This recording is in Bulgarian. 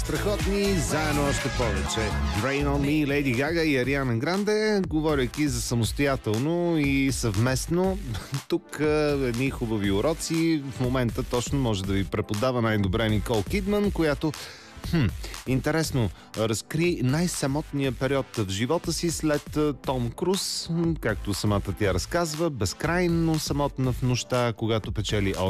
страхотни, заедно още повече. Rain on Me, Леди Гага и Ариана Гранде, говорейки за самостоятелно и съвместно. Тук едни хубави уроци. В момента точно може да ви преподава най-добре Никол Кидман, която интересно, разкри най-самотния период в живота си след Том Круз, както самата тя разказва, безкрайно самотна в нощта, когато печели